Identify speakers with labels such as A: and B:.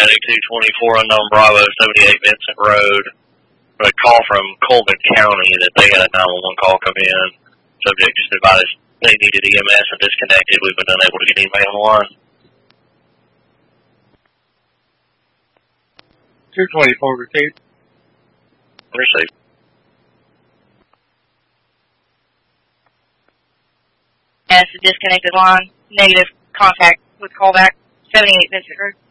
A: paramedic 224 unknown Bravo 78 Vincent Road. A call from Colvin County that they had a 911 call come in. Subject just advised they needed EMS and disconnected. We've been unable to get anybody on the line.
B: 224, repeat.
A: Received.
C: Yes, a disconnected line. Negative contact with callback 78 Vincent Road.